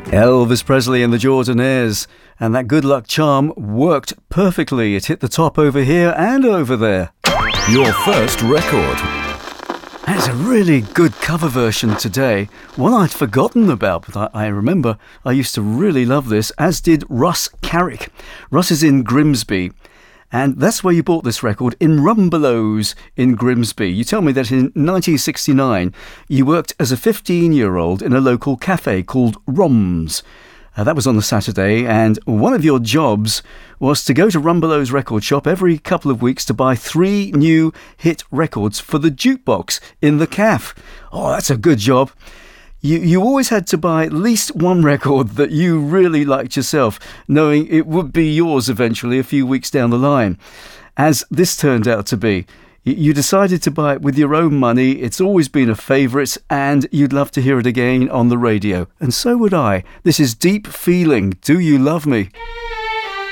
Elvis Presley and the Jordanaires, and that good luck charm worked perfectly. It hit the top over here and over there. Your first record. That's a really good cover version today, one I'd forgotten about, but I remember I used to really love this, as did Russ Carrick. Russ is in Grimsby, and that's where you bought this record, in Rumbelows in Grimsby. You tell me that in 1969 you worked as a 15-year-old in a local cafe called Roms. That was on the Saturday, and one of your jobs was to go to Rumbelows record shop every couple of weeks to buy 3 new hit records for the jukebox in the cafe. Oh, that's a good job. You always had to buy at least one record that you really liked yourself, knowing it would be yours eventually a few weeks down the line. As this turned out to be, you decided to buy it with your own money. It's always been a favourite, and you'd love to hear it again on the radio. And so would I. This is Deep Feeling, Do You Love Me?